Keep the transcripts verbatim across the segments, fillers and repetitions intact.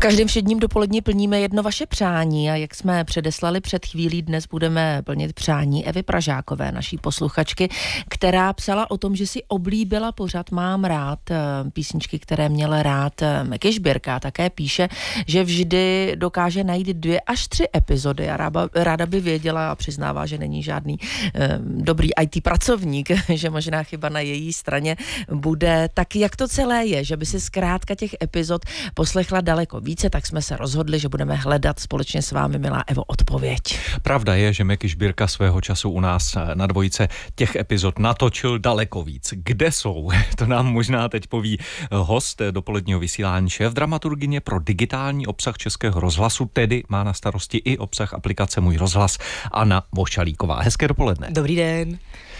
každém všedním dopolední plníme jedno vaše přání a jak jsme předeslali před chvílí, dnes budeme plnit přání Evy Pražákové, naší posluchačky, která psala o tom, že si oblíbila pořad Mám rád, písničky, které měla rád Meky Žbírka. Také píše, že vždy dokáže najít dvě až tři epizody a ráda, ráda by věděla a přiznává, že není žádný eh, dobrý í té pracovník, že možná chyba na její straně bude. Tak jak to celé je, že by si zkrátka těch epizod poslechla daleko více, tak jsme se rozhodli, že budeme hledat společně s vámi, milá Evo, odpověď. Pravda je, že Meky Žbírka svého času u nás na Dvojice těch epizod natočil daleko víc. Kde jsou? To nám možná teď poví host dopoledního vysílání, šéf dramaturgyně pro digitální obsah Českého rozhlasu, tedy má na starosti i obsah aplikace Můj rozhlas, Anna Vošalíková. Hezké dopoledne. Dobrý den.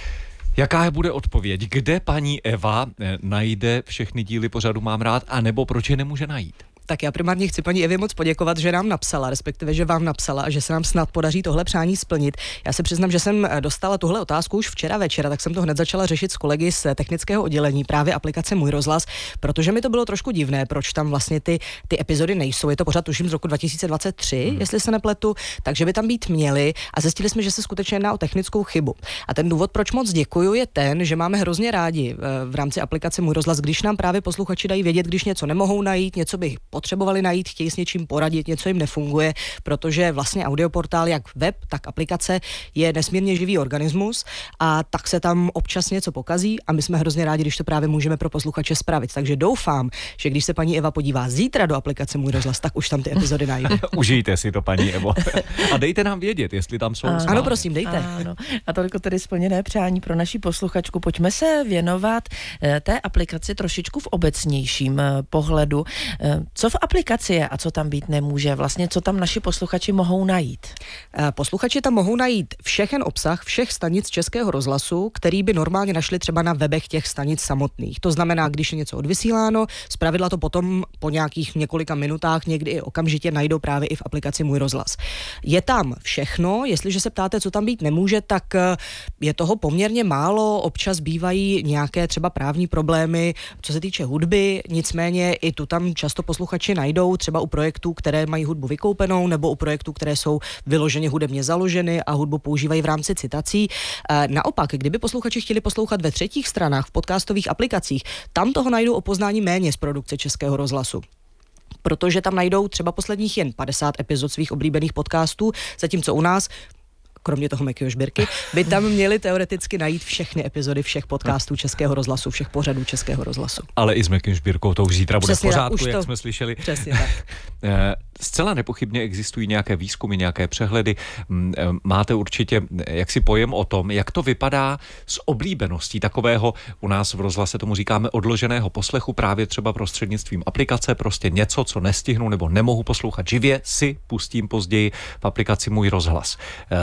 Jaká bude odpověď? Kde paní Eva najde všechny díly pořadu Mám rád, anebo proč je nemůže najít? Tak já primárně chci paní Evě moc poděkovat, že nám napsala, respektive, že vám napsala a že se nám snad podaří tohle přání splnit. Já se přiznám, že jsem dostala tuhle otázku už včera večera, tak jsem to hned začala řešit s kolegy z technického oddělení, právě aplikace Můj rozhlas, protože mi to bylo trošku divné, proč tam vlastně ty, ty epizody nejsou. Je to pořád tuším z roku dva tisíce dvacet tři, hmm. jestli se nepletu, takže by tam být měly a zjistili jsme, že se skutečně jedná o technickou chybu. A ten důvod, proč moc děkuju, je ten, že máme hrozně rádi v rámci aplikace Můj rozhlas, když nám právě posluchači dají vědět, když něco nemohou najít, něco by potřebovali najít, chtějí s něčím poradit, něco jim nefunguje, protože vlastně audioportál, jak web, tak aplikace je nesmírně živý organismus a tak se tam občas něco pokazí a my jsme hrozně rádi, když to právě můžeme pro posluchače spravit. Takže doufám, že když se paní Eva podívá zítra do aplikace Můj rozhlas, tak už tam ty epizody najde. Užijte si to, paní Evo. A dejte nám vědět, jestli tam jsou. Ano, ano prosím, dejte. Ano. A toliko tedy splněné přání pro naši posluchačku. Pojďme se věnovat té aplikaci trošičku v obecnějším pohledu. Co v aplikaci je a co tam být nemůže? Vlastně, co tam naši posluchači mohou najít? Posluchači tam mohou najít všechen obsah všech stanic Českého rozhlasu, který by normálně našli třeba na webech těch stanic samotných. To znamená, když je něco odvysíláno, zpravidla to potom po nějakých několika minutách někdy i okamžitě najdou právě i v aplikaci Můj rozhlas. Je tam všechno, jestliže se ptáte, co tam být nemůže, tak je toho poměrně málo, občas bývají nějaké třeba právní problémy, co se týče hudby, nicméně i tu tam často posluchači najdou, třeba u projektů, které mají hudbu vykoupenou, nebo u projektů, které jsou vyloženě hudebně založeny a hudbu používají v rámci citací. Naopak, kdyby posluchači chtěli poslouchat ve třetích stranách, v podcastových aplikacích, tam toho najdou o poznání méně z produkce Českého rozhlasu. Protože tam najdou třeba posledních jen padesát epizod svých oblíbených podcastů, zatímco u nás kromě toho Mekyho Žbírky, by tam měli teoreticky najít všechny epizody všech podcastů Českého rozhlasu, všech pořadů Českého rozhlasu. Ale i s Mekym Žbírkou to už zítra bude Přesně v pořádku, tak, jak to... jsme slyšeli. Přesně tak. Zcela nepochybně existují nějaké výzkumy, nějaké přehledy. Máte určitě jaksi pojem o tom, jak to vypadá s oblíbeností takového, u nás v rozhlase tomu říkáme odloženého poslechu, právě třeba prostřednictvím aplikace, prostě něco, co nestihnu nebo nemohu poslouchat živě, si pustím později v aplikaci Můj rozhlas.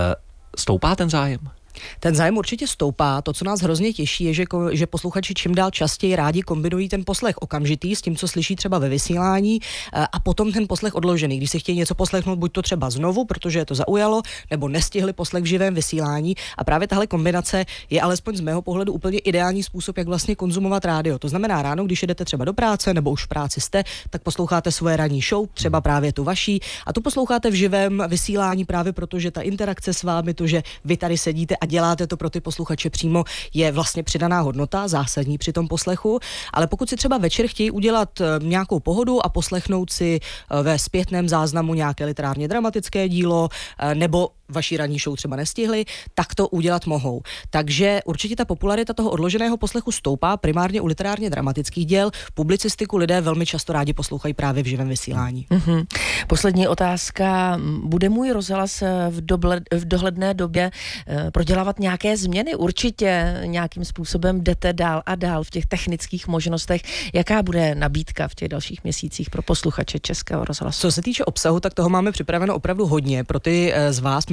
Stoupá ten zájem? Ten zájem určitě stoupá. To, co nás hrozně těší, je, že, že posluchači čím dál častěji rádi kombinují ten poslech okamžitý s tím, co slyší třeba ve vysílání a potom ten poslech odložený. Když si chtějí něco poslechnout, buď to třeba znovu, protože je to zaujalo, nebo nestihli poslech v živém vysílání. A právě tahle kombinace je alespoň z mého pohledu úplně ideální způsob, jak vlastně konzumovat rádio. To znamená ráno, když jdete třeba do práce nebo už v práci jste, tak posloucháte svoje ranní show, třeba právě tu vaší, a tu posloucháte v živém vysílání právě protože ta interakce s vámi, to, že vy tady sedíte a děláte to pro ty posluchače přímo, je vlastně přidaná hodnota, zásadní při tom poslechu, ale pokud si třeba večer chtějí udělat nějakou pohodu a poslechnout si ve zpětném záznamu nějaké literárně dramatické dílo, nebo vaší ranní show třeba nestihli, tak to udělat mohou. Takže určitě ta popularita toho odloženého poslechu stoupá primárně u literárně dramatických děl. Publicistiku lidé velmi často rádi poslouchají právě v živém vysílání. Mm-hmm. Poslední otázka. Bude Můj rozhlas v, doble, v dohledné době eh, prodělávat nějaké změny? Určitě nějakým způsobem jdete dál a dál v těch technických možnostech. Jaká bude nabídka v těch dalších měsících pro posluchače Českého rozhlasu? Co se týče obsahu, tak toho máme připraveno opravdu hodně. Pro ty z vás, milí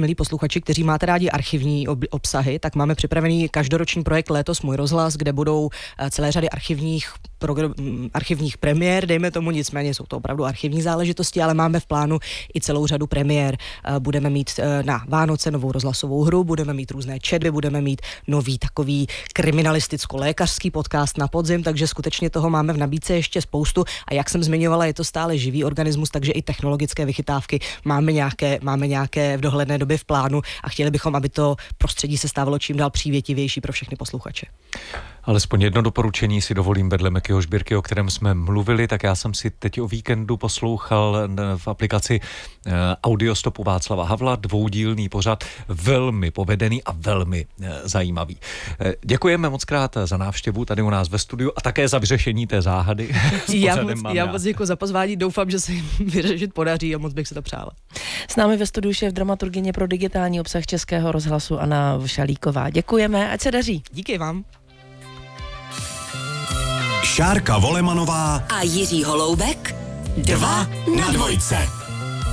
milí posluchači, kteří máte rádi archivní ob- obsahy, tak máme připravený každoroční projekt Létos můj rozhlas, kde budou celé řady archivních progr- archivních premiér, dejme tomu, nicméně jsou to opravdu archivní záležitosti, ale máme v plánu i celou řadu premiér. Budeme mít na Vánoce novou rozhlasovou hru, budeme mít různé četby, budeme mít nový takový kriminalisticko-lékařský podcast na podzim, takže skutečně toho máme v nabídce ještě spoustu a jak jsem zmiňovala, je to stále živý organismus, takže i technologické vychytávky máme nějaké, máme nějaké v dohledné době v plánu a chtěli bychom, aby to prostředí se stávalo čím dál přívětivější pro všechny posluchače. Alespoň jedno doporučení si dovolím vedle Mekyho Žbírky, o kterém jsme mluvili, tak já jsem si teď o víkendu poslouchal v aplikaci Audiostopu Václava Havla, dvoudílný pořad, velmi povedený a velmi zajímavý. Děkujeme moc krát za návštěvu tady u nás ve studiu a také za vyřešení té záhady. Já moc, já moc děkuji za pozvání, doufám, že se jim vyřešit podaří a moc bych se to přála. S námi ve studiu šéf dramaturgyně pro digitální obsah Českého rozhlasu Anna Všalíková. Děkujeme, ať se daří. Díky vám. Šárka Volemanová a Jiří Holoubek dva na dvojce.